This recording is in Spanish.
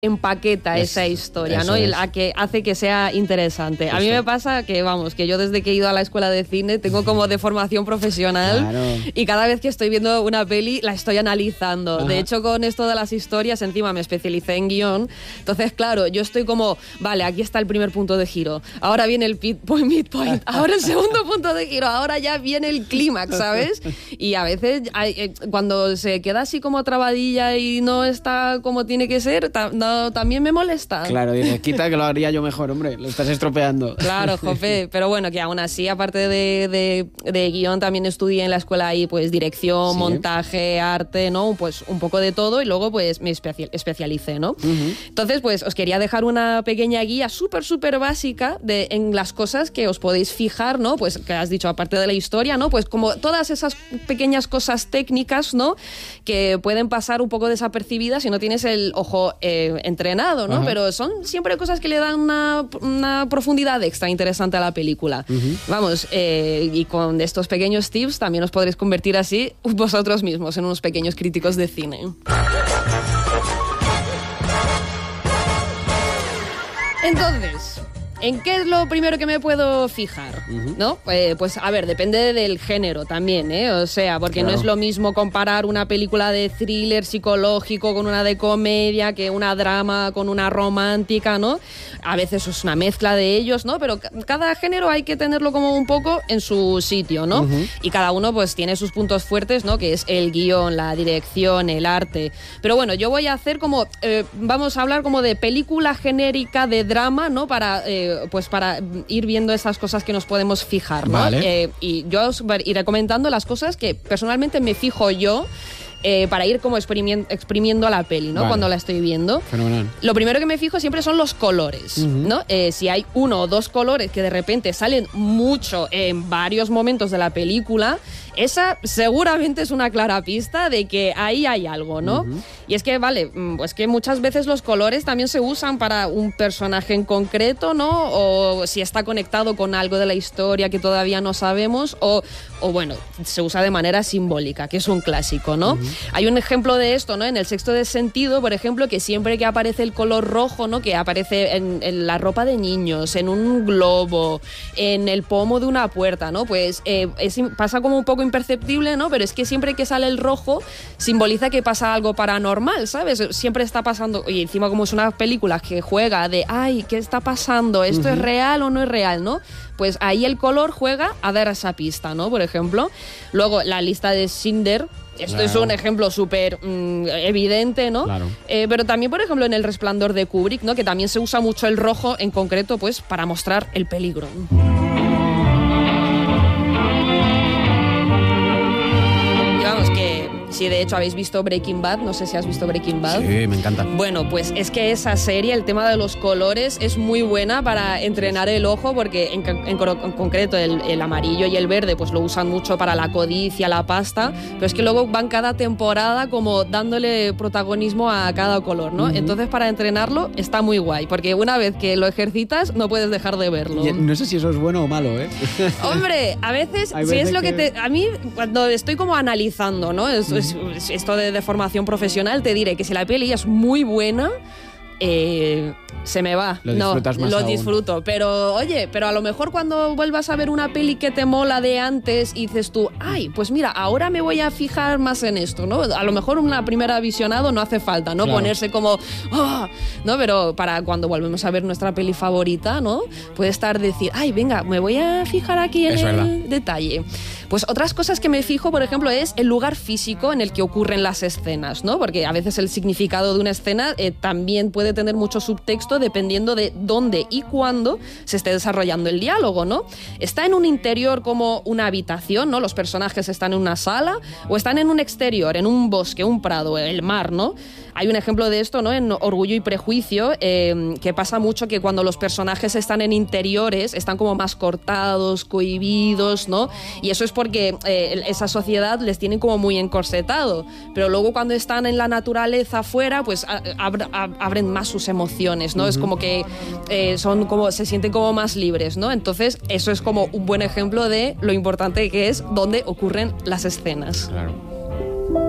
empaqueta esa historia, ¿no? Y la que hace que sea interesante. Justo. A mí me pasa que, vamos, que yo desde que he ido a la escuela de cine tengo como de formación profesional, claro, y cada vez que estoy viendo una peli la estoy analizando. Ajá. De hecho, con esto de las historias, encima me especialicé en guión. Entonces, claro, yo estoy como, vale, aquí está el primer punto de giro, ahora viene el midpoint, ahora el segundo punto de giro, ahora ya viene el clímax, ¿sabes? Y a veces, cuando se queda así como trabadilla y no está como tiene que ser, también me molesta. Claro, dices, quita que lo haría yo mejor, hombre, lo estás estropeando. Claro, jope, pero bueno, que aún así, aparte de guión, también estudié en la escuela ahí, pues dirección, montaje, arte, ¿no? Pues un poco de todo, y luego pues me especialicé, ¿no? Uh-huh. Entonces, pues os quería dejar una pequeña guía súper básica en las cosas que os podéis fijar, ¿no? Pues que has dicho, aparte de la historia, ¿no? Pues como todas esas pequeñas cosas técnicas, ¿no? Que pueden pasar un poco desapercibidas si no tienes el ojo entrenado, ¿no? Uh-huh. Pero son siempre cosas que le dan una profundidad extra interesante a la película. Uh-huh. Vamos, y con estos pequeños tips también os podréis convertir así vosotros mismos en unos pequeños críticos de cine. Entonces, ¿en qué es lo primero que me puedo fijar? Uh-huh. ¿No? Pues a ver, depende del género también, ¿eh? O sea, porque claro, no es lo mismo comparar una película de thriller psicológico con una de comedia que una drama con una romántica, ¿no? A veces es una mezcla de ellos, ¿no? Pero cada género hay que tenerlo como un poco en su sitio, ¿no? Uh-huh. Y cada uno pues tiene sus puntos fuertes, ¿no? Que es el guión, la dirección, el arte. Pero bueno, yo voy a hacer como... vamos a hablar como de película genérica de drama, ¿no? Para ir viendo esas cosas que nos podemos fijar, ¿no? Vale. Y yo os iré comentando las cosas que personalmente me fijo yo para ir como exprimiendo la peli, ¿no? Vale. Cuando la estoy viendo. Fenomenal. Lo primero que me fijo siempre son los colores, uh-huh, ¿no? Si hay uno o dos colores que de repente salen mucho en varios momentos de la película, esa seguramente es una clara pista de que ahí hay algo, ¿no? Uh-huh. Y es que, vale, pues que muchas veces los colores también se usan para un personaje en concreto, ¿no? O si está conectado con algo de la historia que todavía no sabemos, o bueno, se usa de manera simbólica, que es un clásico, ¿no? Uh-huh. Hay un ejemplo de esto, ¿no? En El sexto sentido, por ejemplo, que siempre que aparece el color rojo, ¿no? Que aparece en la ropa de niños, en un globo, en el pomo de una puerta, ¿no? Pues pasa como un poco imperceptible, ¿no? Pero es que siempre que sale el rojo simboliza que pasa algo paranormal, ¿sabes? Siempre está pasando, y encima como es una película que juega de, ay, ¿qué está pasando? ¿Esto uh-huh, es real o no es real, no? Pues ahí el color juega a dar esa pista, ¿no? Por ejemplo. Luego, la lista de Schindler. Esto claro, es un ejemplo súper evidente, ¿no? Claro. Pero también, por ejemplo, en El resplandor de Kubrick, ¿no? Que también se usa mucho el rojo en concreto, pues, para mostrar el peligro. Y vamos, que si de hecho habéis visto Breaking Bad, no sé si has visto Breaking Bad. Sí, me encanta. Bueno, pues es que esa serie, el tema de los colores, es muy buena para entrenar el ojo, porque en concreto el amarillo y el verde pues lo usan mucho para la codicia, la pasta, pero es que luego van cada temporada como dándole protagonismo a cada color, ¿no? Uh-huh. Entonces, para entrenarlo está muy guay, porque una vez que lo ejercitas no puedes dejar de verlo. Y no sé si eso es bueno o malo, ¿eh? Hombre, a veces, si es lo que a mí, cuando estoy como analizando, ¿no? Esto de formación profesional, te diré que si la peli es muy buena, se me va. Lo disfrutas más lo aún. Disfruto. Pero, oye, a lo mejor cuando vuelvas a ver una peli que te mola de antes y dices tú, ay, pues mira, ahora me voy a fijar más en esto, ¿no? A lo mejor una primera visionado no hace falta, ¿no? Claro. Ponerse como, oh, ¿no? Pero para cuando volvemos a ver nuestra peli favorita, ¿no? Puede estar decir, ay, venga, me voy a fijar aquí en el detalle. Pues otras cosas que me fijo, por ejemplo, es el lugar físico en el que ocurren las escenas, ¿no? Porque a veces el significado de una escena también puede tener mucho subtexto dependiendo de dónde y cuándo se esté desarrollando el diálogo, ¿no? ¿Está en un interior como una habitación, ¿no? Los personajes están en una sala, o están en un exterior, en un bosque, un prado, el mar, ¿no? Hay un ejemplo de esto, ¿no? En Orgullo y Prejuicio, que pasa mucho que cuando los personajes están en interiores están como más cortados, cohibidos, ¿no? Y eso es porque esa sociedad les tiene como muy encorsetado, pero luego cuando están en la naturaleza afuera, pues abren más sus emociones, ¿no? Uh-huh. Es como que se sienten como más libres, ¿no? Entonces eso es como un buen ejemplo de lo importante que es dónde ocurren las escenas. Claro.